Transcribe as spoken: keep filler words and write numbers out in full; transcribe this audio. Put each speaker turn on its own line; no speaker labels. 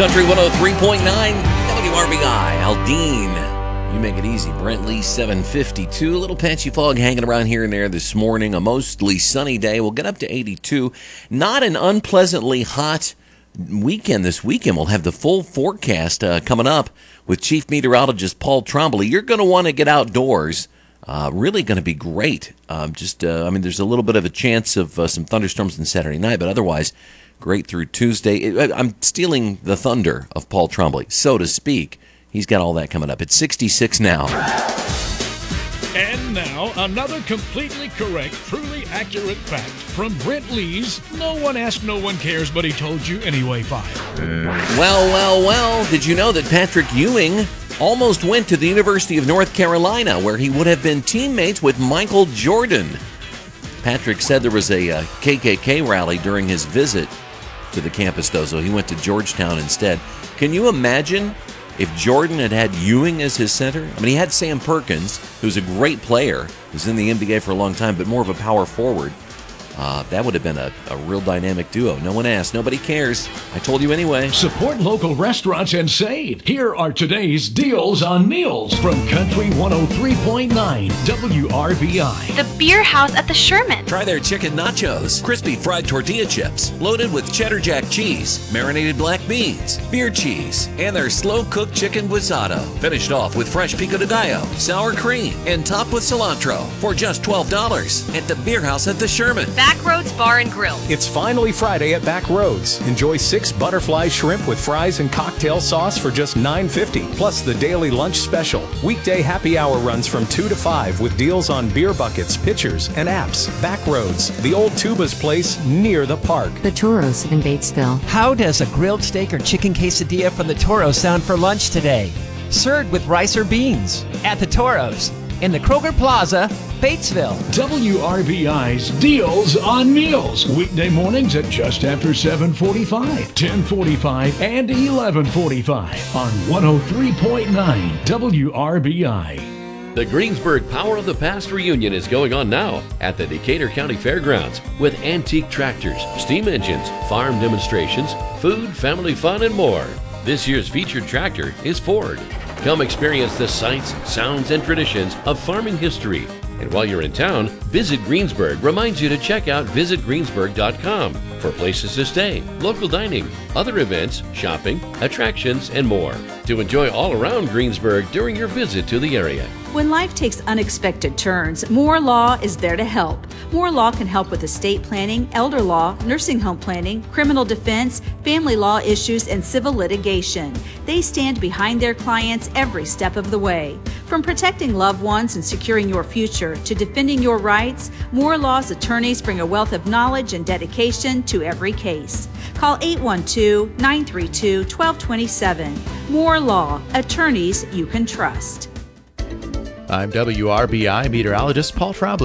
Country one oh three point nine, W R B I. Aldine, you make it easy. Brent Lee, seven fifty-two. A little patchy fog hanging around here and there this morning. A mostly sunny day. We'll get up to eighty-two. Not an unpleasantly hot weekend this weekend. We'll have the full forecast uh, coming up with Chief Meteorologist Paul Trombley. You're going to want to get outdoors. Uh, really going to be great. Um, just, uh, I mean, there's a little bit of a chance of uh, some thunderstorms on Saturday night, but otherwise, great through Tuesday. I'm stealing the thunder of Paul Trombley, so to speak. He's got all that coming up. It's sixty-six now.
And now, another completely correct, truly accurate fact from Brent Lee's No One Asked, No One Cares, But He Told You Anyway file.
Well, well, well, did you know that Patrick Ewing almost went to the University of North Carolina, where he would have been teammates with Michael Jordan? Patrick said there was a uh, K K K rally during his visit to the campus, though, so he went to Georgetown instead. Can you imagine if Jordan had had Ewing as his center? I mean, he had Sam Perkins, who's a great player, who's in the N B A for a long time, but more of a power forward. Uh, that would have been a, a real dynamic duo. No one asked. Nobody cares. I told you anyway.
Support local restaurants and save. Here are today's deals on meals from Country one oh three point nine W R B I.
The Beer House at the Sherman.
Try their chicken nachos, crispy fried tortilla chips, loaded with cheddar jack cheese, marinated black beans, beer cheese, and their slow-cooked chicken guisado. Finished off with fresh pico de gallo, sour cream, and topped with cilantro for just twelve dollars at the Beer House at the Sherman.
Backroads Bar and Grill.
It's finally Friday at Backroads. Enjoy six butterfly shrimp with fries and cocktail sauce for just nine fifty, plus the daily lunch special. Weekday happy hour runs from two to five with deals on beer buckets, pitchers, and apps. Backroads, the old Tuba's place near the park.
The Toros in Batesville.
How does a grilled steak or chicken quesadilla from the Toro sound for lunch today? Served with rice or beans at the Toros in the Kroger Plaza, Batesville.
W R B I's Deals on Meals. Weekday mornings at just after seven forty-five, ten forty-five, and eleven forty-five on one oh three point nine W R B I.
The Greensburg Power of the Past reunion is going on now at the Decatur County Fairgrounds with antique tractors, steam engines, farm demonstrations, food, family fun, and more. This year's featured tractor is Ford. Come experience the sights, sounds, and traditions of farming history. And while you're in town, Visit Greensburg reminds you to check out visit greensburg dot com for places to stay, local dining, other events, shopping, attractions, and more to enjoy all around Greensburg during your visit to the area.
When life takes unexpected turns, Moore Law is there to help. Moore Law can help with estate planning, elder law, nursing home planning, criminal defense, family law issues, and civil litigation. They stand behind their clients every step of the way. From protecting loved ones and securing your future to defending your rights, Moore Law's attorneys bring a wealth of knowledge and dedication to every case. Call eight one two, nine three two, one two two seven. Moore Law, attorneys you can trust.
I'm W R B I meteorologist Paul Trombley.